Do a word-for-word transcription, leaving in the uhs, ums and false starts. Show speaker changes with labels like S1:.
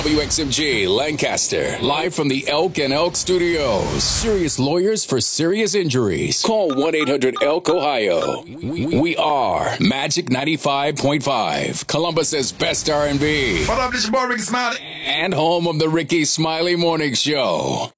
S1: W X M G, Lancaster. Live from the Elk and Elk Studios. Serious lawyers for serious injuries. Call one eight hundred elk ohio. We are Magic ninety-five point five. Columbus's best R and B.
S2: What up, this your boy Ricky Smiley.
S1: And home of the Ricky Smiley Morning Show.